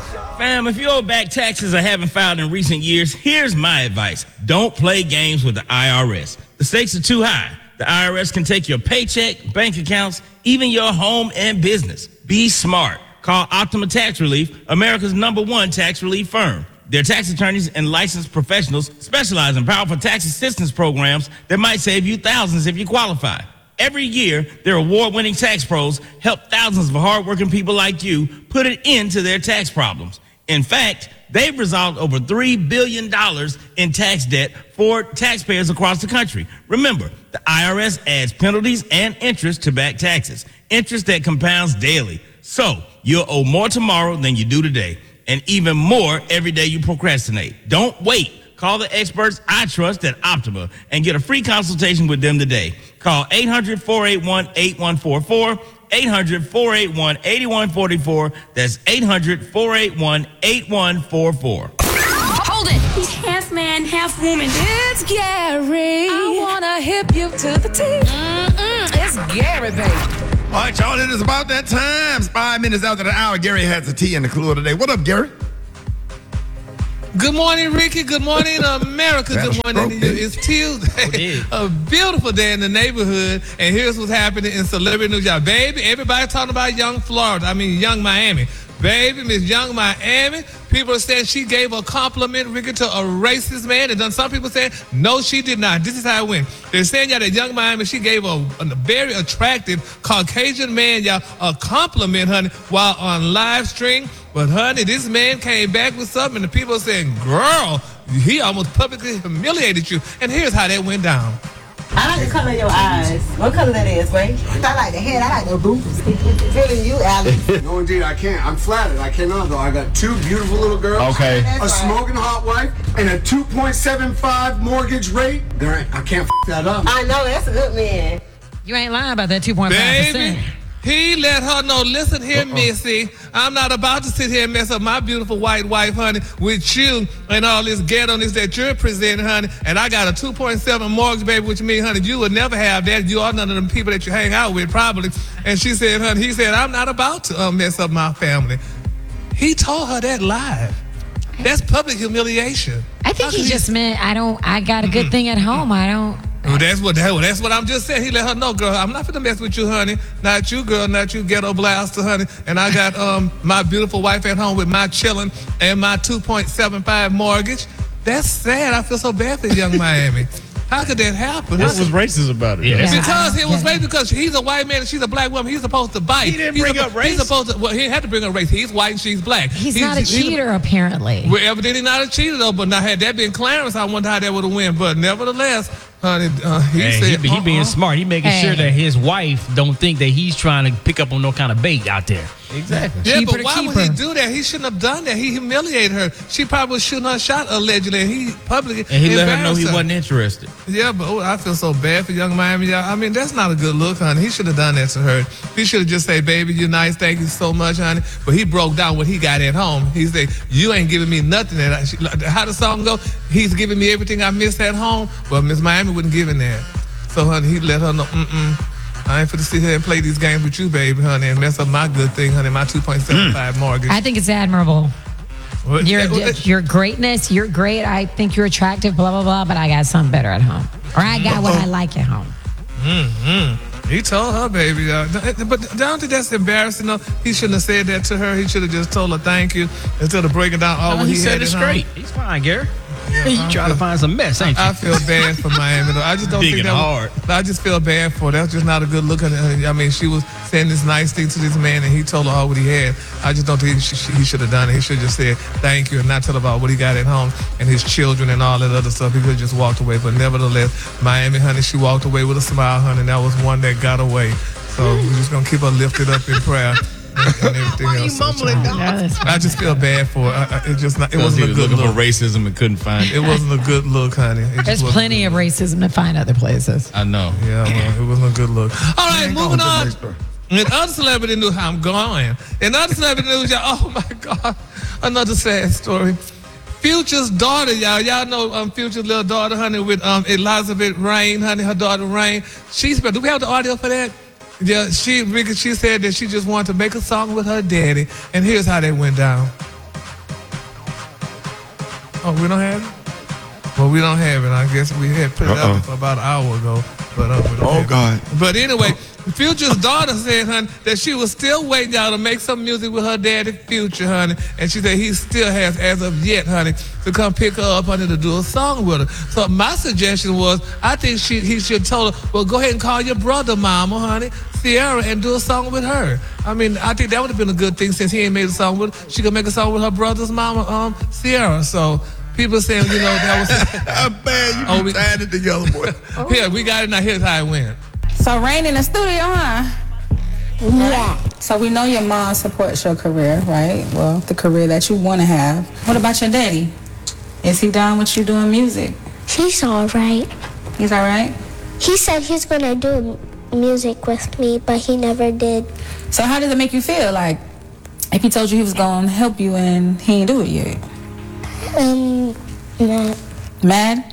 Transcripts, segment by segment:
Fam, if you owe back taxes or haven't filed in recent years, here's my advice. Don't play games with the IRS. The stakes are too high. The IRS can take your paycheck, bank accounts, even your home and business. Be smart. Call Optima Tax Relief, America's #1 tax relief firm. Their tax attorneys and licensed professionals specialize in powerful tax assistance programs that might save you thousands if you qualify. Every year, their award-winning tax pros help thousands of hardworking people like you put an end to their tax problems. In fact, they've resolved over $3 billion in tax debt for taxpayers across the country. Remember, the IRS adds penalties and interest to back taxes, interest that compounds daily. So, you'll owe more tomorrow than you do today, and even more every day you procrastinate. Don't wait. Call the experts I trust at Optima and get a free consultation with them today. Call 800-481-8144, 800-481-8144. That's 800-481-8144. Hold it! He's half man, half woman. It's Gary. I wanna hip you to the T. It's Gary, baby. All right, y'all, it is about that time. It's 5 minutes after the hour. Gary has the tea and the clue of the day. What up, Gary? Good morning, Ricky. Good morning, America. Good morning to you. It's Tuesday. A beautiful day in the neighborhood. And here's what's happening in celebrity news. Y'all, baby, everybody talking about young Miami. Baby, Miss Young Miami. People are saying she gave a compliment, Ricky, to a racist man. And then some people saying, no, she did not. This is how it went. They're saying, y'all, that Young Miami, she gave a very attractive Caucasian man, y'all, a compliment, honey, while on live stream. But, honey, this man came back with something, and the people are saying, girl, he almost publicly humiliated you. And here's how that went down. I like the color of your eyes. What color that is, Ray? I like the head. I like the boots. Feeling you, Alex. No, indeed, I can't. I'm flattered. I cannot, though. I got two beautiful little girls. Okay. A smoking hot wife and a 2.75 mortgage rate. I can't that up. I know. That's a good man. You ain't lying about that 2.5%. Baby, he let her know, listen here, Missy, I'm not about to sit here and mess up my beautiful white wife, honey, with you and all this ghetto-ness that you're presenting, honey. And I got a 2.7 mortgage, baby, which means, honey, you would never have that. You are none of them people that you hang out with, probably. And she said, honey, he said, I'm not about to mess up my family. He told her that live. That's public humiliation. I think he just meant, I got a good thing at home. Well, that's what I'm just saying. He let her know, girl, I'm not finna mess with you, honey. Not you, girl, not you, ghetto blaster, honey. And I got my beautiful wife at home with my chillin' and my 2.75 mortgage. That's sad. I feel so bad for Young Miami. How could that happen? What was racist about it? Yeah. Because it was racist because he's a white man and she's a black woman. He's supposed to bite. He didn't bring up race. He's supposed to, well, he had to bring up race. He's white and she's black. He's not a cheater, apparently. Well, evidently not a cheater, though. But now, had that been Clarence, I wonder how that would have went. But nevertheless, honey, he said, he being smart. He making sure that his wife don't think that he's trying to pick up on no kind of bait out there. Exactly. Yeah, but why would he do that? He shouldn't have done that. He humiliated her. She probably was shooting her shot, allegedly, and he publicly And he let her know embarrassed he her. wasn't interested. Yeah, but I feel so bad for Young Miami. Y'all. I mean, that's not a good look, honey. He should have done that to her. He should have just said, baby, you're nice. Thank you so much, honey. But he broke down what he got at home. He said, you ain't giving me nothing. How the song go? He's giving me everything I missed at home. Well, Miss Miami wasn't giving that. So, honey, he let her know, I ain't finna sit here and play these games with you, baby, honey, and mess up my good thing, honey, my 2.75 mortgage. I think it's admirable. Your greatness, you're great. I think you're attractive, blah, blah, blah, but I got something better at home. Or I got what I like at home. He told her, baby. But don't think that's embarrassing? No, he shouldn't have said that to her. He should have just told her thank you instead of breaking down all what he said had it's at great. home. He's fine, Gary. You trying to find some mess, ain't you? I feel bad for Miami, though. I just don't think that hard. I just feel bad for her. That's just not a good look. I mean, she was saying this nice thing to this man, and he told her all what he had. I just don't think he should have done it. He should have just said thank you and not tell about what he got at home and his children and all that other stuff. He could have just walked away. But nevertheless, Miami, honey, she walked away with a smile, honey, and that was one that got away. So we're just going to keep her lifted up in prayer. And everything Why are else. you mumbling, I just feel bad for her. It wasn't a good looking look. for racism and couldn't find it. It wasn't a good look, honey. There's plenty of racism to find other places. I know. Yeah, well, it wasn't a good look. All right, moving on. In other celebrity news, I'm going. In other celebrity news, y'all, oh my God, another sad story. Future's daughter, y'all know Future's little daughter, honey, with Elizabeth Rain, honey, her daughter Rain. Do we have the audio for that? Yeah, she said that she just wanted to make a song with her daddy, and here's how that went down. Oh, we don't have it? Well, we don't have it. I guess we had put it up for about an hour ago. But God. But anyway, Future's daughter said, honey, that she was still waiting y'all to make some music with her daddy, Future, honey. And she said he still has, as of yet, honey, to come pick her up, honey, to do a song with her. So my suggestion was, I think he should tell her, well, go ahead and call your brother, mama, honey, Sierra, and do a song with her. I mean, I think that would have been a good thing since he ain't made a song with her. She could make a song with her brother's mama, Sierra. So people saying, you know, that was... Man, you tied it together, boy. Yeah, we got it now. Here's how it went. So, Rain in the studio, huh? Yeah. So we know your mom supports your career, right? Well, the career that you want to have. What about your daddy? Is he down with you doing music? He's all right. He's all right? He said he's going to do music with me, but he never did. So how does it make you feel? Like, if he told you he was going to help you and he ain't do it yet? Mad. Mad?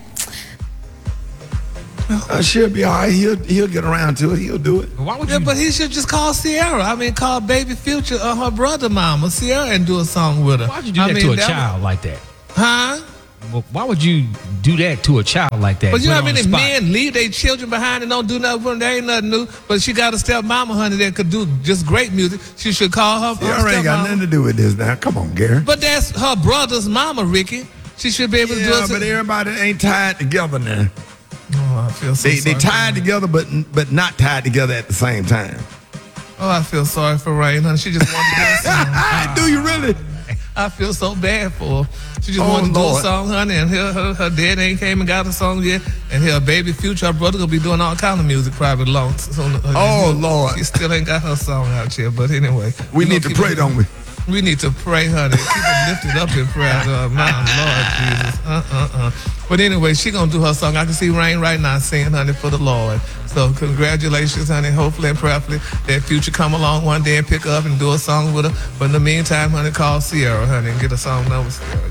She'll be all right. He'll get around to it. He'll do it. Why would Yeah, you? but he should just call Sierra. I mean, call Baby Future or her brother mama, Sierra, and do a song with her. Why'd you do that to a child like that? Huh? Well, why would you do that to a child like that? But you know how Put her many on the spot? men leave their children behind and don't do nothing for them? There ain't nothing new. But she got a stepmama, honey, that could do just great music. She should call her Sierra ain't got nothing to do with this now. Come on, Gary. But that's her brother's mama, Ricky. She should be able to do it. But everybody ain't tied together now. Oh, I feel so They sorry. tied together, but not tied together at the same time. Oh, I feel sorry for Rain, honey. She just wanted to do a song. Do you really? I feel so bad for her. She just wanted to do a song, honey, and her dad ain't came and got a song yet. And her baby Future, her brother, gonna be doing all kind of music private long. Lord. She still ain't got her song out yet. But anyway. We need to pray, don't we? We need to pray, honey. Keep her lifted up in prayer. My Lord Jesus. But anyway, she gonna do her song. I can see Rain right now singing, honey, for the Lord. So congratulations, honey. Hopefully and prayerfully that Future come along one day and pick her up and do a song with her. But in the meantime, honey, call Sierra, honey, and get a song done with Sierra.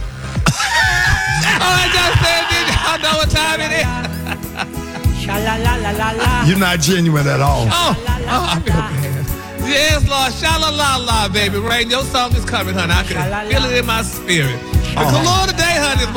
I just said, did y'all know what time it is? Sha-la-la-la-la-la. You're not genuine at all. I feel bad. Yes, Lord. Sha-la-la-la, baby. Rain, your song is coming, honey. I can feel it in my spirit. The Lord today, honey, is